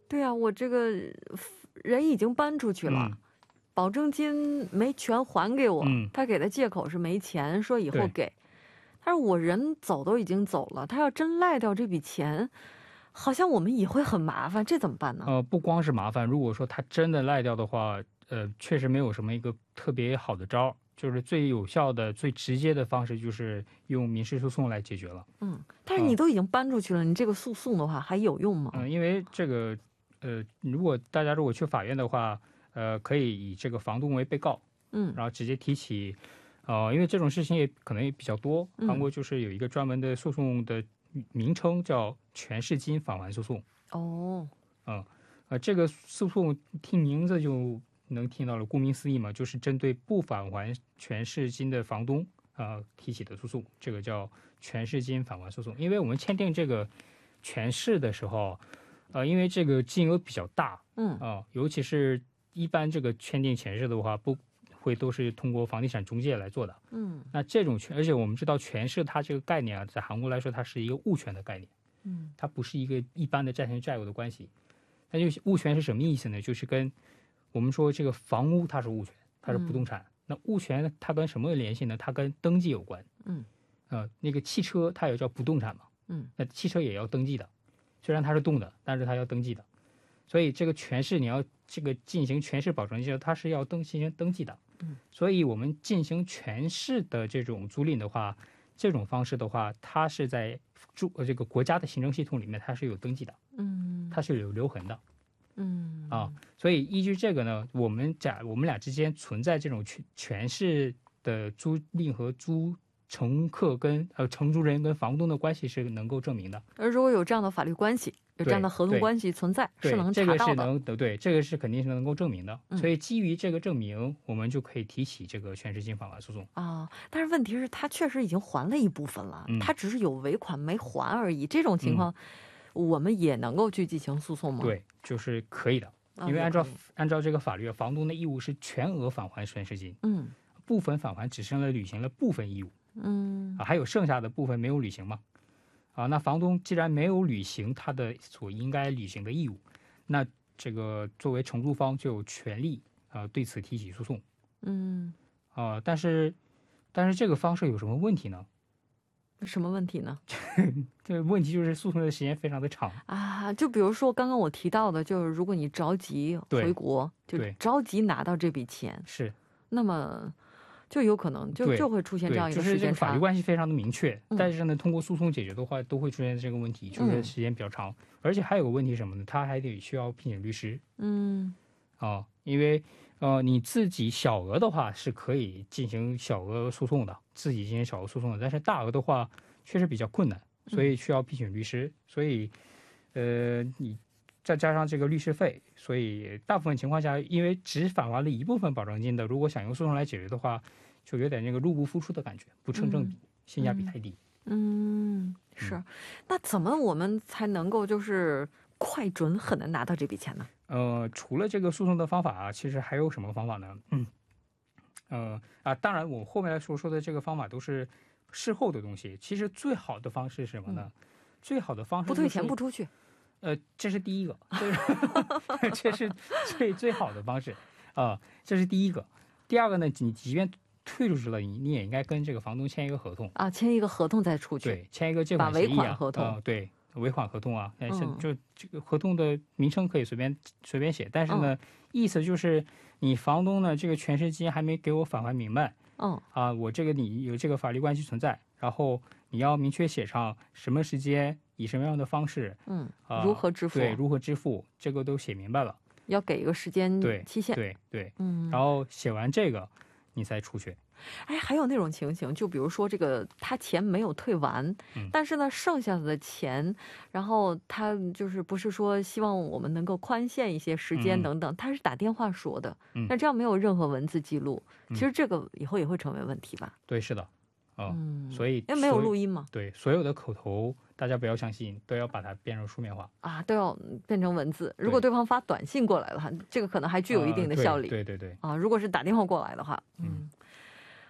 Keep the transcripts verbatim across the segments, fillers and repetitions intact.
对啊，我这个人已经搬出去了， 嗯保证金没全还给我， 嗯他给的借口是没钱，说以后对给。但是我人走都已经走了，他要真赖掉这笔钱，好像我们也会很麻烦，这怎么办呢？ 呃，不光是麻烦，如果说他真的赖掉的话，呃，确实没有什么一个特别好的招儿，就是最有效的、最直接的方式就是用民事诉讼来解决了。 嗯，但是你都已经搬出去了，你这个诉讼的话还有用吗？ 嗯、因为这个，呃，如果大家如果去法院的话，呃，可以以这个房东为被告， 嗯然后直接提起，呃，因为这种事情也可能也比较多， 嗯韩国就是有一个专门的诉讼的名称叫全世金返还诉讼。 哦， 嗯，呃，这个诉讼听名字就能听到了，顾名思义嘛，就是针对不返还全市金的房东啊、呃提起的诉讼，这个叫全市金返还诉讼。因为我们签订这个全市的时候，呃，因为这个金额比较大嗯啊、尤其是一般这个签订全市的话，不会都是通过房地产中介来做的。 嗯那这种权，而且我们知道全市它这个概念啊，在韩国来说，它是一个物权的概念。 嗯它不是一个一般的债权债务的关系。那就物权是什么意思呢？就是跟我们说这个房屋它是物权，它是不动产。那物权它跟什么有联系呢？它跟登记有关。 嗯呃，那个汽车它也叫不动产嘛， 嗯那汽车也要登记的，虽然它是动的，但是它要登记的。所以这个权势你要这个进行权势保证金，它是要登进行登记的。 嗯， 所以我们进行权势的这种租赁的话，这种方式的话，它是在住呃这个国家的行政系统里面，它是有登记的， 嗯它是有留痕的嗯啊。所以依据这个呢，我们假我们俩之间存在这种权权势的租赁和租乘客跟呃承租人跟房东的关系是能够证明的。 而如果有这样的法律关系，有这样的合同对关系存在， 对， 是能这个是查到的。 能的，对，这个是肯定是能够证明的。 嗯所以基于这个证明，我们就可以提起这个全市金返还诉讼。 啊，但是问题是，他确实已经还了一部分了， 嗯他只是有尾款没还而已。这种情况，我们也能够去进行诉讼吗？， 对，就是可以的， 啊因为按照也可以按照这个法律，房东的义务是全额返还全市金， 嗯部分返还只剩了履行了部分义务嗯啊，还有剩下的部分没有履行嘛。啊，那房东既然没有履行他的所应该履行的义务，那这个作为承租方就有权利啊、对此提起诉讼嗯， 啊。但是，但是这个方式有什么问题呢？ 什么问题呢？ 这个问题就是诉讼的时间非常的长。 啊，就比如说刚刚我提到的，就是如果你着急对回国，就对着急拿到这笔钱， 是， 那么就有可能就对就会出现这样对， 一就是这个个时间差。 法律关系非常的明确， 嗯但是呢，通过诉讼解决的话，都会出现这个问题，就是时间比较长，而且还有个问题是什么呢？他还得需要聘请律师嗯啊，因为呃你自己小额的话是可以进行小额诉讼的，自己进行小额诉讼的，但是大额的话确实比较困难，所以需要聘请律师，所以呃你再加上这个律师费，所以大部分情况下，因为只返还了一部分保证金的，如果想用诉讼来解决的话，就有点那个入不敷出的感觉，不成正比，性价比太低。 嗯，是。那怎么我们才能够就是快准狠的拿到这笔钱呢？ 呃，除了这个诉讼的方法啊，其实还有什么方法呢？嗯，呃啊，当然我后面来所说的这个方法都是事后的东西。其实最好的方式是什么呢？最好的方式、就是、 不退钱不出去。 呃，这是第一个，这是这是最最好的方式啊、这是第一个。第二个呢，你即便退出去了，你你也应该跟这个房东签一个合同啊，签一个合同再出去。 对，签一个借款协议啊， 把尾款合同呃对，尾款合同啊，哎，是嗯就这个合同的名称可以随便随便写，但是呢， 嗯意思就是你房东呢这个全市金还没给我返还明白嗯啊，我这个你有这个法律关系存在，然后你要明确写上什么时间以什么样的方式嗯、 啊， 如何支付？ 对，如何支付，这个都写明白了， 要给一个时间对， 期限。 对对， 嗯， 然后写完这个你再出去。 哎，还有那种情形，就比如说这个他钱没有退完， 嗯但是呢，剩下的钱，然后他就是不是说希望我们能够宽限一些时间嗯等等，他是打电话说的， 嗯那这样没有任何文字记录， 嗯其实这个以后也会成为问题吧？ 对，是的，啊、 嗯， 所以因为没有所以录音嘛， 对，所有的口头大家不要相信，都要把它变成书面化， 啊，都要变成文字。如果对方发短信过来的话，这个可能还具有一定的效力。 呃对对对对， 啊，如果是打电话过来的话，嗯，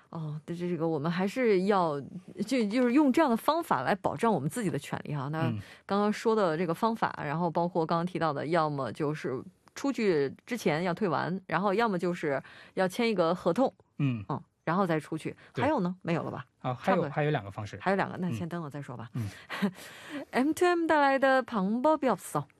哦，这这个我们还是要就就是用这样的方法来保障我们自己的权利哈。那嗯刚刚说的这个方法，然后包括刚刚提到的，要么就是出去之前要退完，然后要么就是要签一个合同， 嗯， 嗯，然后再出去。 对还有呢？没有了吧？ 啊，还差不多有还有两个方式。 还有两个，那嗯先等我再说吧。 嗯 엠투엠带来的방법이 없어。